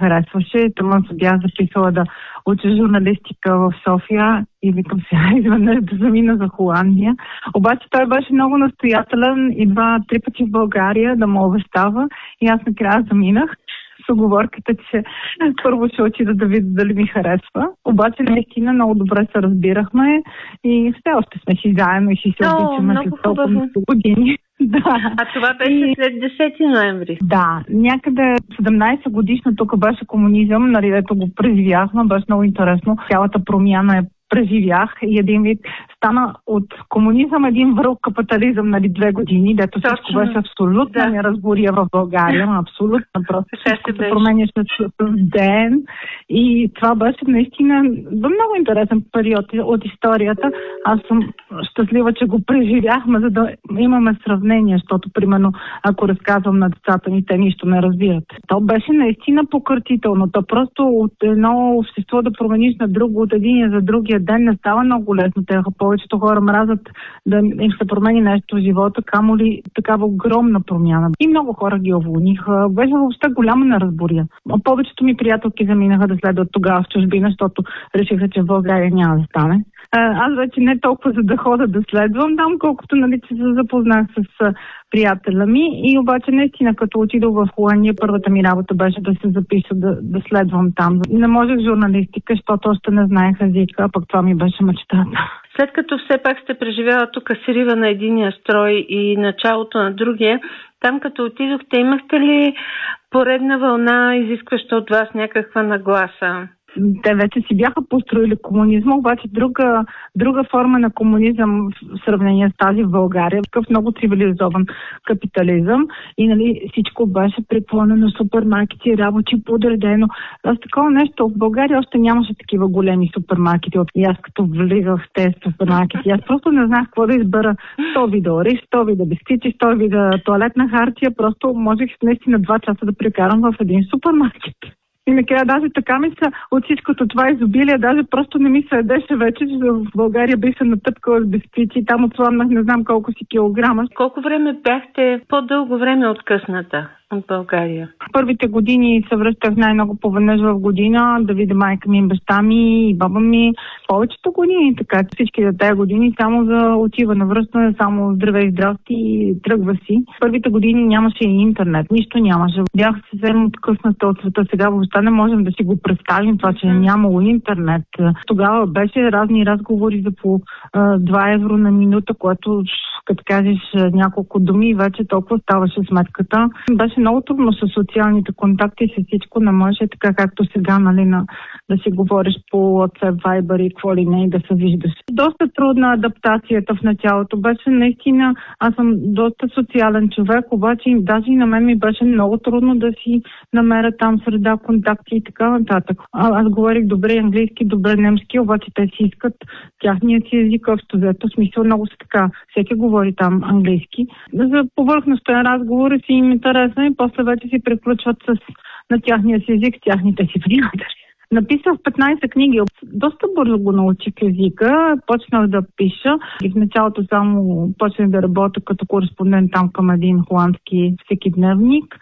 харесваше. Тъмън се бях записала да уча журналистика в София и викам сега изведнъж да замина за Холандия. Обаче той беше много настоятелен, идва 3 пъти в България да му обещава и аз накрая заминах с уговорката, че първо ще отида да видя дали ми харесва. Обаче наистина много добре се разбирахме и все още сме си заедно и си се обичаме след толкова години. Да. А това беше след 10 ноември? Да, някъде 17 годишна тук беше комунизъм, нали, дето го преживяхме, беше много интересно. Цялата промяна преживях и един вид стана от комунизъм един връл капитализъм, нали, 2 години, дето всичко беше абсолютно неразбория в България, абсолютно просто всичко се променяше с ден и това беше наистина много интересен период от историята. Аз съм щастлива, че го преживяхме, за да имаме сравнение, защото, примерно, ако разказвам на децата ми, те нищо не разбират. То беше наистина покъртително. То просто от едно общество да промениш на друго, от един за другия ден не става много лесно. Повечето хора мразят да им се промени нещо в живота, камо ли такава огромна промяна. И много хора ги уволниха. Беше въобще голяма неразбория. Повечето ми приятелки заминаха да следват тогава в чужбина, защото решиха, че в България няма да стане. Аз вече не толкова за да хода да следвам там, колкото, нали, че се запознах с приятеля ми и обаче наистина като отидох в Холандия, първата ми работа беше да се запиша да следвам там. Не можех журналистика, защото още не знаех езика, пък това ми беше мечтата. След като все пак сте преживяла тук срива на единия строй и началото на другия, там като отидохте, имахте ли поредна вълна, изискваща от вас някаква нагласа? Те вече си бяха построили комунизма, обаче друга форма на комунизъм в сравнение с тази в България. Такъв много цивилизован капитализъм и, нали, всичко беше препълнено, супермаркети, работи подредено. Аз такова нещо в България още нямаше такива големи супермаркети. И аз като влизах в тези супермаркети, аз просто не знах какво да избера. 100 вида рис, 100 вида бисквити, 100 вида тоалетна хартия. Просто можех наистина 2 часа да прекарам в един супермаркет. И накрая даже така ми се от всичкото това изобилие, даже просто не ми се ядеше вече, че в България би се натъпкала с бисквити, там отслабнах не знам колко си килограма. Колко време бяхте по-дълго време откъсната от България? Първите години се връщах най-много поведнъж в година, да видя майка ми, баща ми и баба ми. Повечето години, така всички за тези години, само за отиване, връщане, само здраве и здрасти и тръгва си. Първите години нямаше и интернет, нищо нямаше. Бях съвсем откъсната от света. Сега въобще не можем да си го представим това, че нямало интернет. Тогава беше разни разговори за по 2 евро на минута, което като кажеш няколко думи, вече толкова ставаше сметката. Беше много трудно с социалните контакти, с всичко не може така както сега, нали, да си говориш по WhatsApp, Viber и какво ли не и да се виждаш. Доста трудна адаптацията в началото. Беше наистина, аз съм доста социален човек, обаче даже и на мен ми беше много трудно да си намеря там среда, контакти и така нататък. Аз говорих добре английски, добре немски, обаче те си искат тяхния си език, общо взето, смисъл много са така. Всеки говори там английски. За повърхностен разговор си им интересен и после вече си приключват на тяхния си език, с тяхните си приятели. Написах 15 книги. Доста бързо го научих езика. Почнах да пиша. И в началото само почнах да работя като кореспондент там към един холандски всекидневник.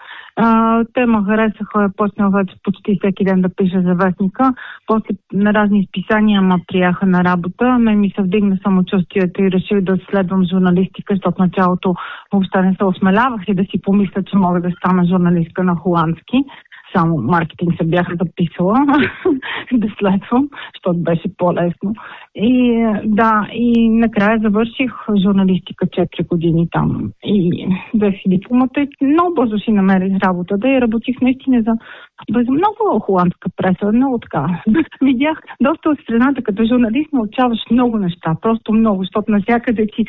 Те ме харесаха. Почнах вече почти всеки ден да пиша за вестника. После на разни изписания ме прияха на работа. Мен ми се вдигна самочувствието и реших да следвам журналистика, защото в началото въобще не се осмелявах и да си помисля, че мога да стана журналистка на холандски. Само маркетинг се бях записала да следвам, защото беше по-лесно. И да, и накрая завърших журналистика 4 години там. И взех си дипломата и много бързо си намерих работата и работих наистина за много холандска преса, много така. Видях доста от страната, като журналист научаваш много неща, просто много, защото навсякъде ти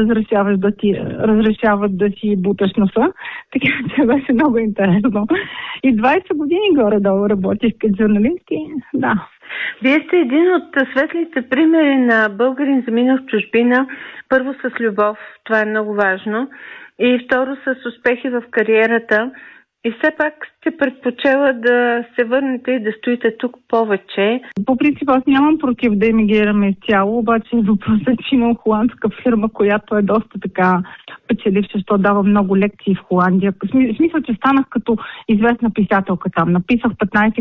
разрешават да си буташ носа, така че беше много интересно. И 20 години горе-долу работих като журналист и да. Вие сте един от светлите примери на българин заминал в чужбина. Първо с любов, това е много важно, и второ с успехи в кариерата. И все пак сте предпочела да се върнете и да стоите тук повече. По принцип аз нямам против да емигрираме изцяло, обаче въпросът е, че имам холандска фирма, която е доста така печеливша, защото дава много лекции в Холандия. В смисъл, че станах като известна писателка там. Написах 15